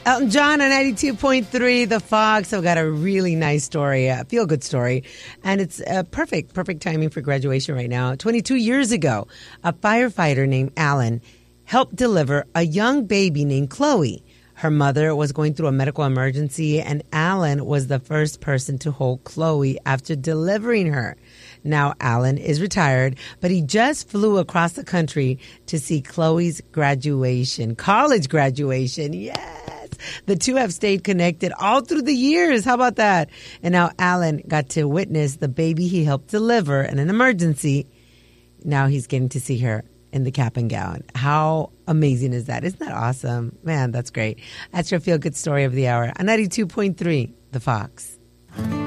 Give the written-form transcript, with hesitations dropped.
Elton John on 92.3 The Fox. I've got a really nice story, a feel-good story, and it's perfect timing for graduation right now. 22 years ago, a firefighter named Alan helped deliver a young baby named Chloe. Her mother was going through a medical emergency, and Alan was the first person to hold Chloe after delivering her. Now, Alan is retired, but he just flew across the country to see Chloe's graduation, college graduation. Yes! The two have stayed connected all through the years. How about that? And now Alan got to witness the baby he helped deliver in an emergency. Now he's getting to see her in the cap and gown. How amazing is that? Isn't that awesome? Man, that's great. That's your feel-good story of the hour on 92.3 The Fox.